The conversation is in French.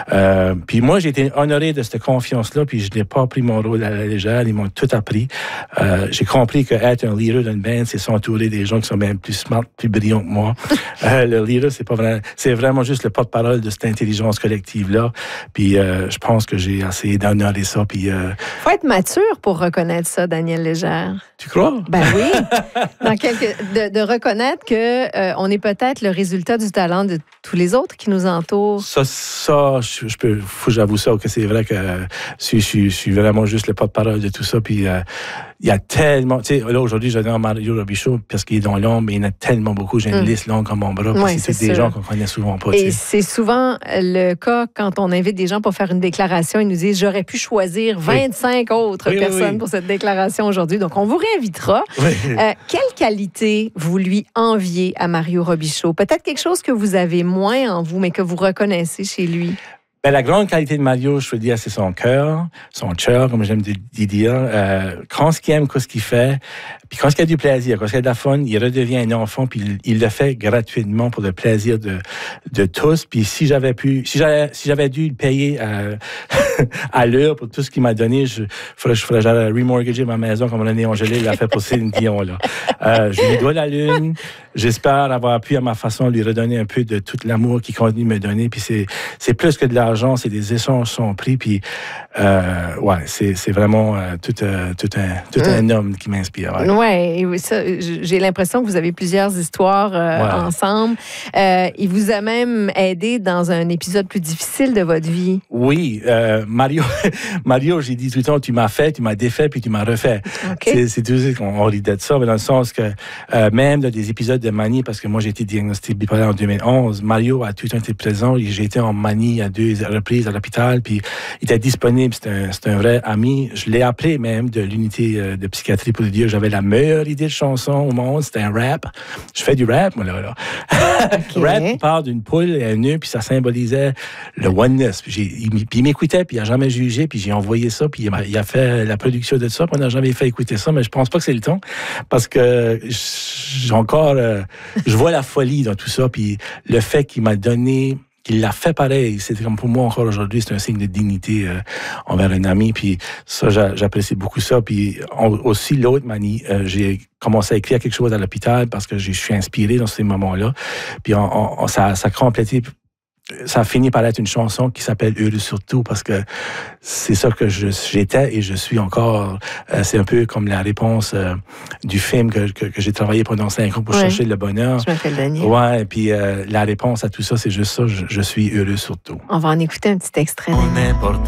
Puis moi, j'ai été honoré de cette confiance-là, puis je n'ai pas pris mon rôle à la légère. Ils m'ont tout appris. J'ai compris qu'être un leader d'une band, c'est s'entourer des gens qui sont même plus smart, plus brillants que moi. Le leader, c'est vraiment juste le porte-parole de cette intelligence collective-là. Puis je pense que j'ai essayé d'honorer ça. Puis faut être mature pour reconnaître ça, Daniel Légère. Tu crois? Ben oui. De reconnaître que on est peut-être le résultat du talent de tous les autres qui nous entourent. Ça, faut que j'avoue ça, que c'est vrai que je suis vraiment juste le porte-parole de tout ça. Puis il y a tellement, tu sais, là aujourd'hui, j'adore Mario Robichaud parce qu'il est dans l'ombre, mais il y en a tellement beaucoup. J'ai une liste longue comme mon bras. Ouais, c'est des gens qu'on connaît souvent pas. Et c'est souvent le cas quand on invite des gens pour faire une déclaration. Ils nous disent, j'aurais pu choisir 25 autres personnes pour cette déclaration aujourd'hui. Donc, on vous réinvitera. Oui. Quelle qualité vous lui enviez à Mario Robichaud? Peut-être quelque chose que vous avez moins en vous, mais que vous reconnaissez chez lui. Ben, la grande qualité de Mario, je veux dire, c'est son cœur, son cœur, comme j'aime dire. Quand ce qu'il aime, ce qu'il fait, puis quand il a du plaisir, quand il a de la fun, il redevient un enfant, puis il le fait gratuitement pour le plaisir de tous. Puis si j'avais dû le payer à l'heure pour tout ce qu'il m'a donné, je ferais remortgager ma maison comme René Angélil l'a fait pour Céline Dion, là. Je lui dois la lune. J'espère avoir pu, à ma façon, lui redonner un peu de tout l'amour qu'il continue de me donner. Puis c'est plus que de l'argent, c'est des échanges sont pris. Puis, c'est vraiment tout un homme qui m'inspire. Ouais, j'ai l'impression que vous avez plusieurs histoires ensemble. Il vous a même aidé dans un épisode plus difficile de votre vie. Oui, Mario, j'ai dit tout le temps, tu m'as fait, tu m'as défait, puis tu m'as refait. Okay. C'est toujours qu'on rit de ça, mais dans le sens que même dans des épisodes de manie, parce que moi j'ai été diagnostiqué bipolaire en 2011, Mario a tout le temps été présent. J'ai été en manie à 2 reprises à l'hôpital, puis il était disponible. C'est un vrai ami. Je l'ai appelé même de l'unité de psychiatrie pour lui dire que j'avais la meilleure idée de chanson au monde. C'était un rap. Je fais du rap, moi, là. Okay. Rap qui part d'une poule et un nœud, puis ça symbolisait le oneness. Puis il m'écoutait, puis il n'a jamais jugé, puis j'ai envoyé ça, puis il a fait la production de ça, puis on n'a jamais fait écouter ça, mais je pense pas que c'est le temps, parce que j'ai encore... je vois la folie dans tout ça, puis le fait qu'il m'a donné... qu'il l'a fait pareil. C'est comme pour moi encore aujourd'hui, c'est un signe de dignité envers un ami. Puis ça, j'apprécie beaucoup ça. Puis aussi, l'autre manie, j'ai commencé à écrire quelque chose à l'hôpital parce que je suis inspiré dans ces moments-là. Puis ça a complété... Ça a fini par être une chanson qui s'appelle « Heureux surtout » parce que c'est ça que j'étais et je suis encore. C'est un peu comme la réponse du film que j'ai travaillé pendant 5 ans pour chercher le bonheur. Je m'appelle Daniel. Ouais, et puis la réponse à tout ça, c'est juste ça, je suis heureux surtout. On va en écouter un petit extrait. On n'importe